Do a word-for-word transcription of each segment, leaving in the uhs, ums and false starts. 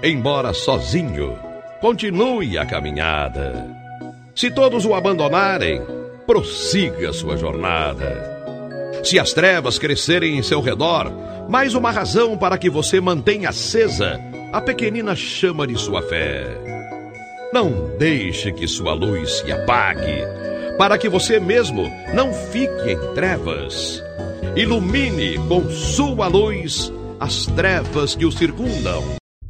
embora sozinho, continue a caminhada. Se todos o abandonarem, prossiga sua jornada. Se as trevas crescerem em seu redor, mais uma razão para que você mantenha acesa a pequenina chama de sua fé. Não deixe que sua luz se apague, para que você mesmo não fique em trevas. Ilumine com sua luz as trevas que o circundam.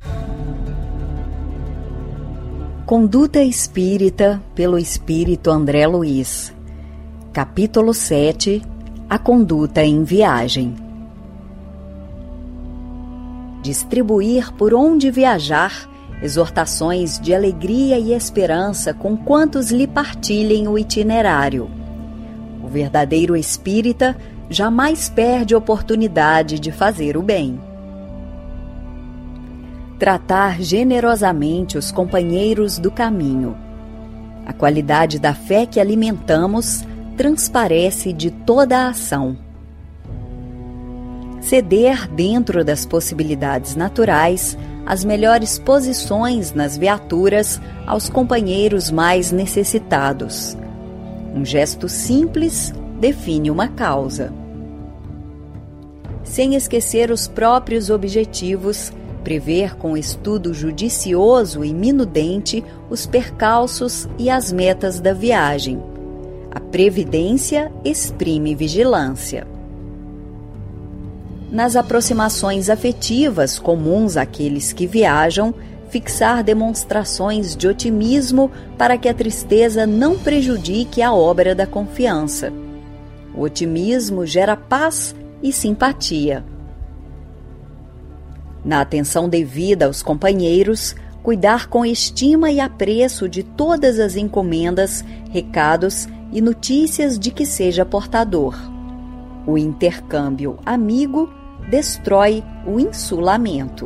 Conduta Espírita pelo Espírito André Luiz. Capítulo sete. A conduta em viagem. Distribuir por onde viajar exortações de alegria e esperança com quantos lhe partilhem o itinerário. O verdadeiro espírita jamais perde oportunidade de fazer o bem. Tratar generosamente os companheiros do caminho. A qualidade da fé que alimentamos transparece de toda a ação. Ceder dentro das possibilidades naturais as melhores posições nas viaturas aos companheiros mais necessitados. Um gesto simples define uma causa. Sem esquecer os próprios objetivos, prever com estudo judicioso e minudente os percalços e as metas da viagem. A previdência exprime vigilância. Nas aproximações afetivas comuns àqueles que viajam, fixar demonstrações de otimismo para que a tristeza não prejudique a obra da confiança. O otimismo gera paz e simpatia. Na atenção devida aos companheiros, cuidar com estima e apreço de todas as encomendas, recados e notícias de que seja portador. O intercâmbio amigo destrói o insulamento.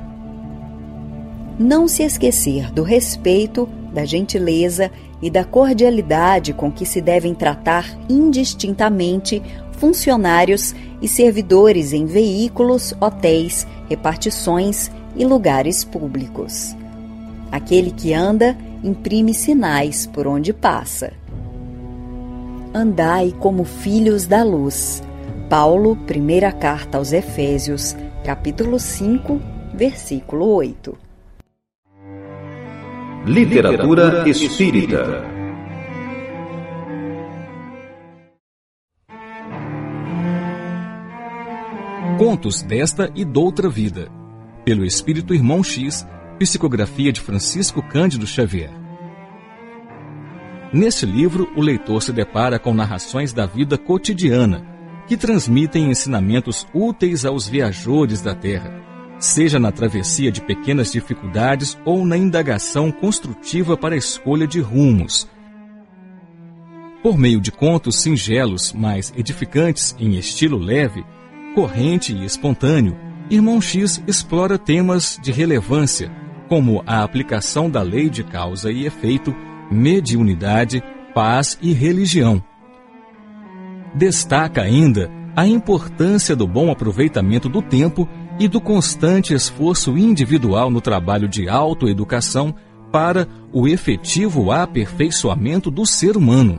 Não se esquecer do respeito, da gentileza e da cordialidade com que se devem tratar indistintamente funcionários e servidores em veículos, hotéis, repartições e lugares públicos. Aquele que anda imprime sinais por onde passa. Andai como filhos da luz. Paulo, primeira carta aos Efésios, capítulo cinco, versículo oito. Literatura espírita. Contos desta e doutra vida. Pelo Espírito Irmão X, psicografia de Francisco Cândido Xavier. Neste livro, o leitor se depara com narrações da vida cotidiana, que transmitem ensinamentos úteis aos viajores da Terra, seja na travessia de pequenas dificuldades ou na indagação construtiva para a escolha de rumos. Por meio de contos singelos, mas edificantes em estilo leve, corrente e espontâneo, Irmão X explora temas de relevância, como a aplicação da lei de causa e efeito, mediunidade, paz e religião. Destaca ainda a importância do bom aproveitamento do tempo e do constante esforço individual no trabalho de autoeducação para o efetivo aperfeiçoamento do ser humano.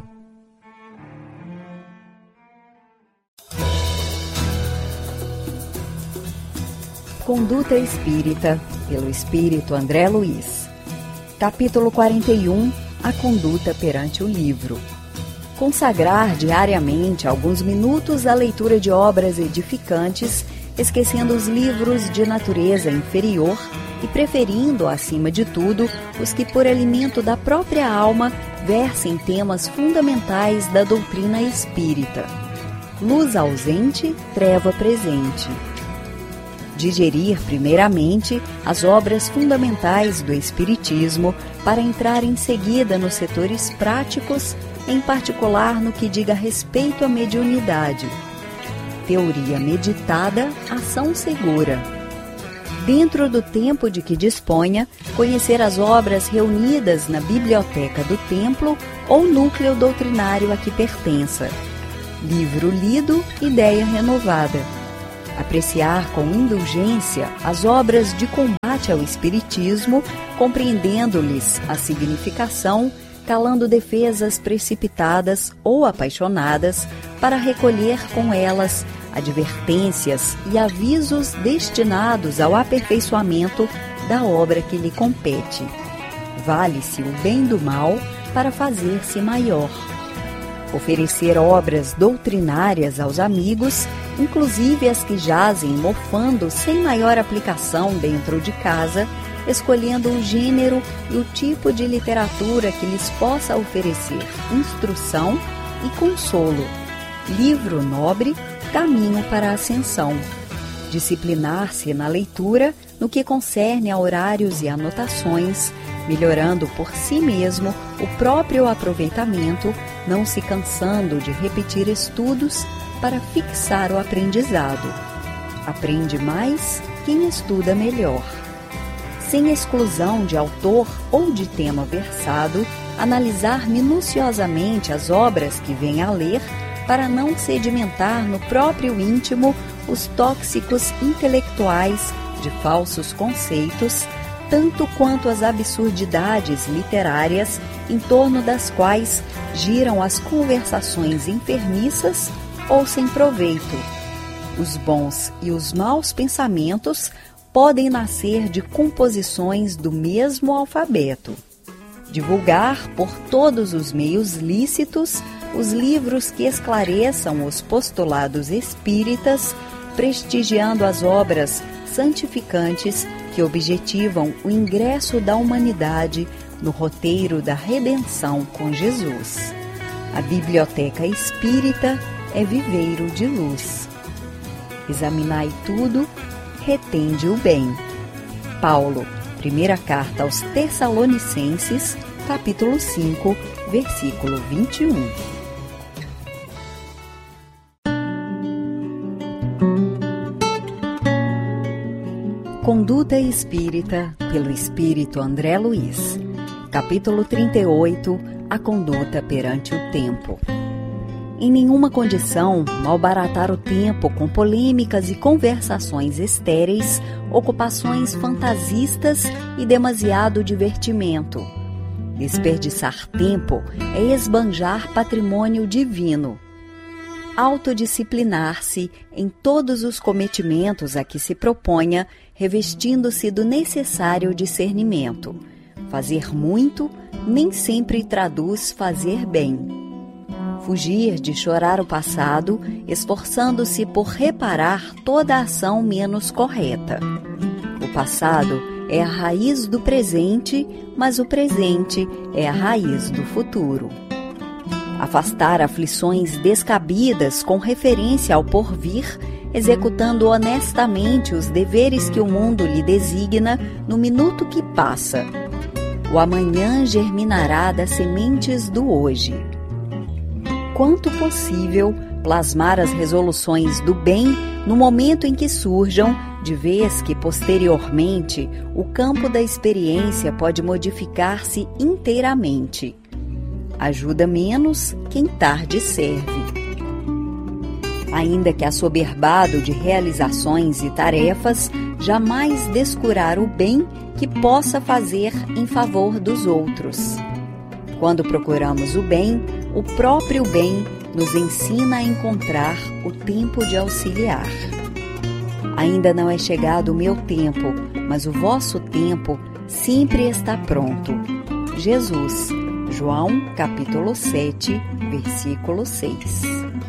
Conduta Espírita, pelo Espírito André Luiz. Capítulo quarenta e um. A conduta perante o livro. Consagrar diariamente alguns minutos à leitura de obras edificantes, esquecendo os livros de natureza inferior e preferindo, acima de tudo, os que, por alimento da própria alma, versem temas fundamentais da doutrina espírita. Luz ausente, treva presente. Digerir, primeiramente, as obras fundamentais do Espiritismo para entrar em seguida nos setores práticos, em particular no que diga respeito à mediunidade. Teoria meditada, ação segura. Dentro do tempo de que disponha, conhecer as obras reunidas na biblioteca do templo ou núcleo doutrinário a que pertença. Livro lido, ideia renovada. Apreciar com indulgência as obras de combate combate ao espiritismo, compreendendo-lhes a significação, calando defesas precipitadas ou apaixonadas, para recolher com elas advertências e avisos destinados ao aperfeiçoamento da obra que lhe compete. Vale-se o bem do mal para fazer-se maior. Oferecer obras doutrinárias aos amigos, inclusive as que jazem mofando sem maior aplicação dentro de casa, escolhendo o gênero e o tipo de literatura que lhes possa oferecer instrução e consolo. Livro nobre, caminho para a ascensão. Disciplinar-se na leitura no que concerne a horários e anotações, melhorando por si mesmo o próprio aproveitamento, não se cansando de repetir estudos para fixar o aprendizado. Aprende mais quem estuda melhor. Sem exclusão de autor ou de tema versado, analisar minuciosamente as obras que vem a ler para não sedimentar no próprio íntimo os tóxicos intelectuais de falsos conceitos, tanto quanto as absurdidades literárias em torno das quais giram as conversações enfermiças ou sem proveito. Os bons e os maus pensamentos podem nascer de composições do mesmo alfabeto. Divulgar por todos os meios lícitos os livros que esclareçam os postulados espíritas, prestigiando as obras santificantes que objetivam o ingresso da humanidade no roteiro da redenção com Jesus. A Biblioteca Espírita é viveiro de luz. Examinai tudo, retende o bem. Paulo, primeira carta aos Tessalonicenses, capítulo cinco, versículo vinte e um. Conduta Espírita, pelo Espírito André Luiz. Capítulo trinta e oito. A conduta perante o tempo. Em nenhuma condição malbaratar o tempo com polêmicas e conversações estéreis, ocupações fantasistas e demasiado divertimento. Desperdiçar tempo é esbanjar patrimônio divino. Autodisciplinar-se em todos os cometimentos a que se proponha, revestindo-se do necessário discernimento. Fazer muito nem sempre traduz fazer bem. Fugir de chorar o passado, esforçando-se por reparar toda a ação menos correta. O passado é a raiz do presente, mas o presente é a raiz do futuro. Afastar aflições descabidas com referência ao porvir, executando honestamente os deveres que o mundo lhe designa no minuto que passa. O amanhã germinará das sementes do hoje. Quanto possível, plasmar as resoluções do bem no momento em que surjam, de vez que, posteriormente, o campo da experiência pode modificar-se inteiramente. Ajuda menos quem tarde serve. Ainda que assoberbado de realizações e tarefas, jamais descurar o bem que possa fazer em favor dos outros. Quando procuramos o bem, o próprio bem nos ensina a encontrar o tempo de auxiliar. Ainda não é chegado o meu tempo, mas o vosso tempo sempre está pronto. Jesus, João capítulo sete, versículo seis.